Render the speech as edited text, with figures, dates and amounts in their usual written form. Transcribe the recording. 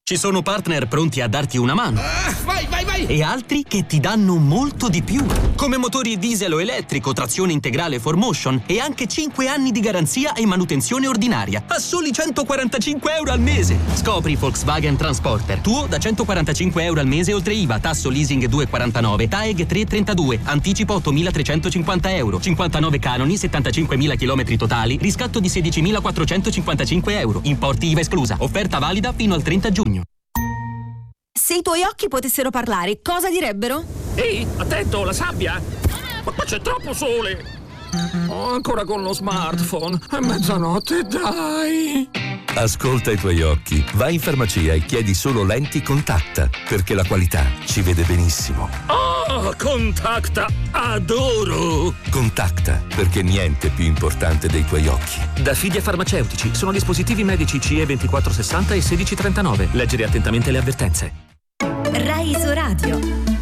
Ci sono partner pronti a darti una mano. Vai! E altri che ti danno molto di più. Come motori diesel o elettrico, trazione integrale 4Motion e anche 5 anni di garanzia e manutenzione ordinaria. A soli 145 euro al mese. Scopri Volkswagen Transporter. Tuo da 145 euro al mese oltre IVA, tasso leasing 2,49, TAEG 3,32, anticipo 8.350 euro, 59 canoni, 75.000 km totali, riscatto di 16.455 euro. Importi IVA esclusa. Offerta valida fino al 30 giugno. Se i tuoi occhi potessero parlare, cosa direbbero? Ehi, attento, la sabbia! Ma qua c'è troppo sole! Oh, ancora con lo smartphone. È mezzanotte, dai! Ascolta i tuoi occhi. Vai in farmacia e chiedi solo lenti Contacta, perché la qualità ci vede benissimo. Oh, Contacta! Adoro! Contacta, perché niente è più importante dei tuoi occhi. Da Fidia Farmaceutici sono dispositivi medici CE 2460 e 1639. Leggere attentamente le avvertenze. Rai Isoradio.